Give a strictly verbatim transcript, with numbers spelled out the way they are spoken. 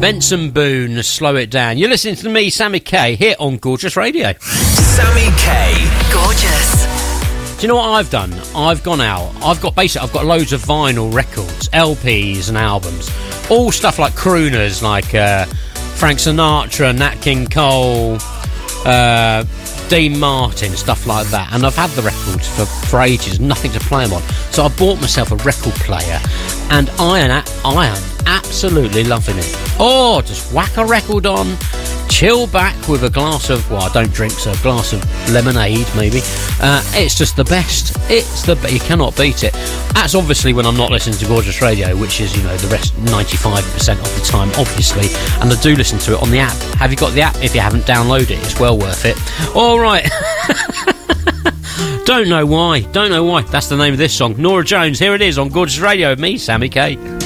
Benson Boone, Slow It Down. You're listening to me, Sammy K, here on Gorgeous Radio. Sammy K. Gorgeous. Do you know what I've done? I've gone out. I've got basically, I've got loads of vinyl records, L Ps and albums. All stuff like crooners, like uh, Frank Sinatra, Nat King Cole, uh, Dean Martin, stuff like that. And I've had the records for, for ages, nothing to play them on. So I bought myself a record player, and I am, I am absolutely loving it. Oh, just whack a record on, chill back with a glass of, well, I don't drink, so a glass of lemonade maybe. Uh, it's just the best. It's the you cannot beat it. That's obviously when I'm not listening to Gorgeous Radio, which is, you know, the rest ninety-five percent of the time, obviously. And I do listen to it on the app. Have you got the app? If you haven't, download it. It's well worth it. All right. Don't know why. Don't know why. That's the name of this song. Norah Jones. Here it is on Gorgeous Radio with me, Sammy K.